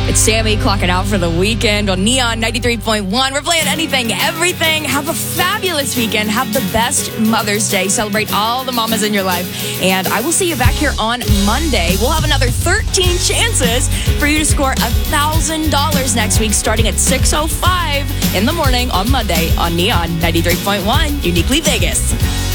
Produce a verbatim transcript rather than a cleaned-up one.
It's Sammy clocking out for the weekend on Neon ninety-three point one. We're playing anything, everything. Have a fabulous weekend. Have the best Mother's Day. Celebrate all the mamas in your life. And I will see you back here on Monday. We'll have another thirteen chances for you to score one thousand dollars next week starting at six oh five in the morning on Monday on Neon ninety-three point one, Uniquely Vegas.